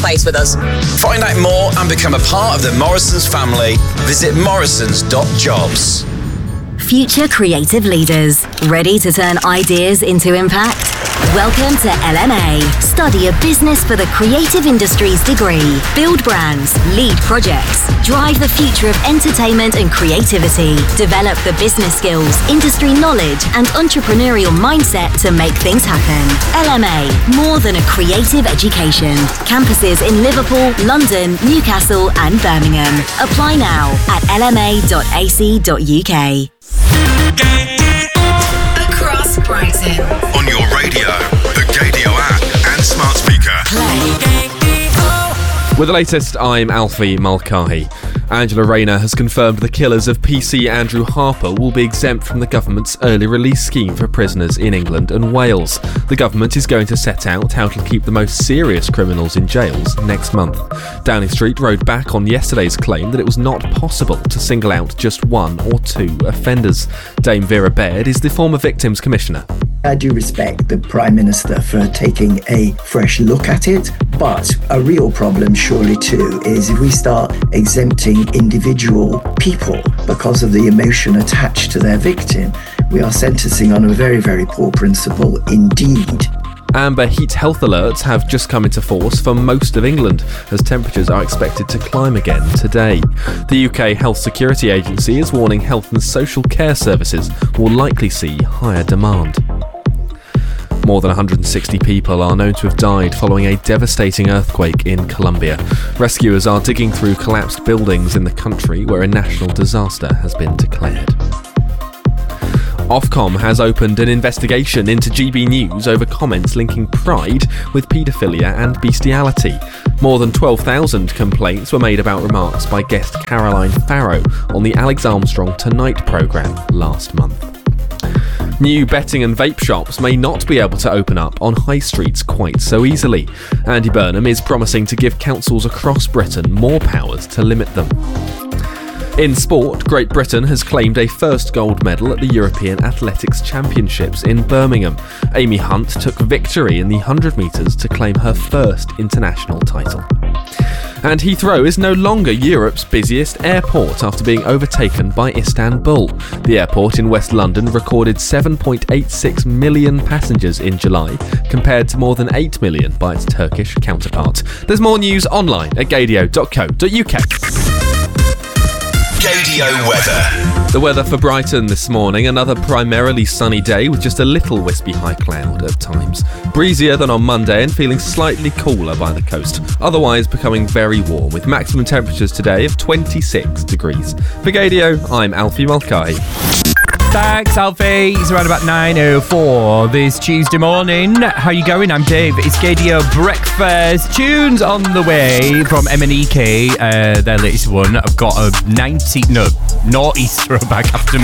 place with us. Find out more and become a part of the Morrisons family. Visit morrisons.jobs. Future creative leaders, ready to turn ideas into impact? Welcome to LMA. Study a business for the creative industries degree. Build brands, lead projects, drive the future of entertainment and creativity. Develop the business skills, industry knowledge and entrepreneurial mindset to make things happen. LMA, more than a creative education. Campuses in Liverpool, London, Newcastle and Birmingham. Apply now at lma.ac.uk. Across Brighton. On your radio, the Gadio app and smart speaker. With the latest, I'm Alfie Mulcahy. Angela Rayner has confirmed the killers of PC Andrew Harper will be exempt from the government's early release scheme for prisoners in England and Wales. The government is going to set out how to keep the most serious criminals in jails next month. Downing Street rode back on yesterday's claim that it was not possible to single out just one or two offenders. Dame Vera Baird is the former Victims Commissioner. I do respect the Prime Minister for taking a fresh look at it, but a real problem surely too is if we start exempting individual people because of the emotion attached to their victim, we are sentencing on a very, very poor principle indeed. Amber heat health alerts have just come into force for most of England as temperatures are expected to climb again today. The UK Health Security Agency is warning health and social care services will likely see higher demand. More than 160 people are known to have died following a devastating earthquake in Colombia. Rescuers are digging through collapsed buildings in the country where a national disaster has been declared. Ofcom has opened an investigation into GB News over comments linking Pride with paedophilia and bestiality. More than 12,000 complaints were made about remarks by guest Caroline Farrow on the Alex Armstrong Tonight programme last month. New betting and vape shops may not be able to open up on high streets quite so easily. Andy Burnham is promising to give councils across Britain more powers to limit them. In sport, Great Britain has claimed a first gold medal at the European Athletics Championships in Birmingham. Amy Hunt took victory in the 100 metres to claim her first international title. And Heathrow is no longer Europe's busiest airport after being overtaken by Istanbul. The airport in West London recorded 7.86 million passengers in July, compared to more than 8 million by its Turkish counterpart. There's more news online at gadio.co.uk. Gadio weather. The weather for Brighton this morning, another primarily sunny day with just a little wispy high cloud at times. Breezier than on Monday and feeling slightly cooler by the coast. Otherwise becoming very warm with maximum temperatures today of 26 degrees. For Gadio, I'm Alfie Mulcahy. Thanks, Alfie. It's around about 9:04 this Tuesday morning. How you going? I'm Dave. It's Gadio Breakfast. Tunes on the way from M&EK, their latest one. I've got a naughty throwback after